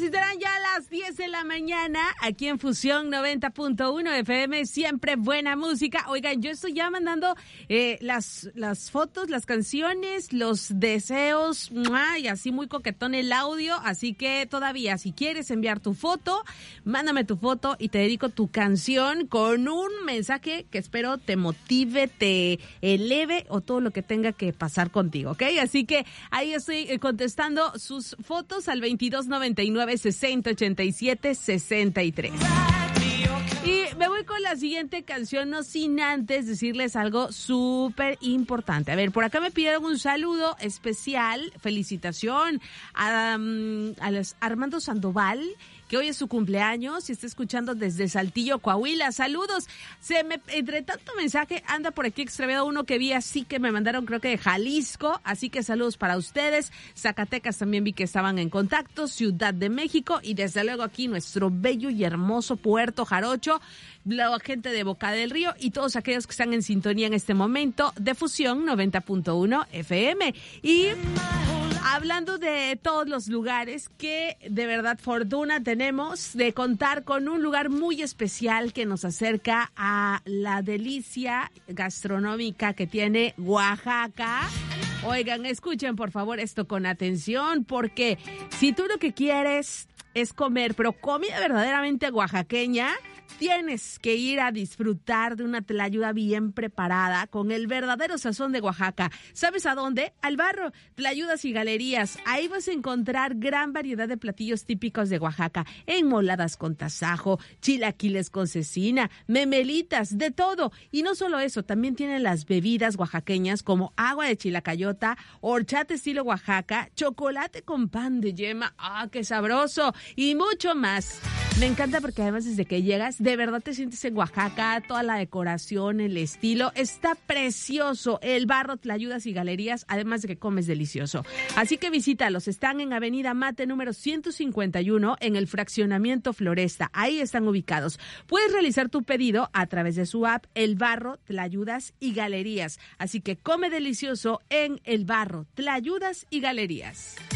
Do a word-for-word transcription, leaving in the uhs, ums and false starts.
y serán ya las diez de la mañana aquí en Fusión noventa punto uno F M, siempre buena música. Oigan, yo estoy ya mandando eh, las, las fotos, las canciones, los deseos, ¡mua! Y así muy coquetón el audio, así que todavía si quieres enviar tu foto, mándame tu foto y te dedico tu canción con un mensaje que espero te motive, te eleve o todo lo que tenga que pasar contigo, ¿ok? Así que ahí estoy contestando sus fotos al veintidós noventa y nueve, sesenta, ochenta y siete, sesenta y tres. Y me voy con la siguiente canción, no sin antes decirles algo súper importante. A ver, por acá me pidieron un saludo especial, felicitación a, um, a los Armando Sandoval, que hoy es su cumpleaños y está escuchando desde Saltillo, Coahuila. Saludos. Se me, entre tanto mensaje, anda por aquí extraviado uno que vi así que me mandaron, creo que de Jalisco. Así que saludos para ustedes. Zacatecas también vi que estaban en contacto. Ciudad de México y desde luego aquí nuestro bello y hermoso Puerto Jarocho. La gente de Boca del Río y todos aquellos que están en sintonía en este momento de Fusión noventa punto uno F M. Y hablando de todos los lugares, que de verdad fortuna tenemos de contar con un lugar muy especial que nos acerca a la delicia gastronómica que tiene Oaxaca. Oigan, escuchen por favor esto con atención, porque si tú lo que quieres es comer, pero comida verdaderamente oaxaqueña, tienes que ir a disfrutar de una tlayuda bien preparada con el verdadero sazón de Oaxaca. ¿Sabes a dónde? Al Barro, Tlayudas y Galerías. Ahí vas a encontrar gran variedad de platillos típicos de Oaxaca. Enmoladas con tasajo, chilaquiles con cecina, memelitas, de todo. Y no solo eso, también tienen las bebidas oaxaqueñas como agua de chilacayota, horchata estilo Oaxaca, chocolate con pan de yema. ¡Ah, qué sabroso! Y mucho más. Me encanta porque además desde que llegas, de verdad te sientes en Oaxaca, toda la decoración, el estilo, está precioso. El Barro, Tlayudas y Galerías, además de que comes delicioso. Así que visítalos, están en Avenida Mate número ciento cincuenta y uno, en el fraccionamiento Floresta, ahí están ubicados. Puedes realizar tu pedido a través de su app, El Barro, Tlayudas y Galerías. Así que come delicioso en El Barro, Tlayudas y Galerías.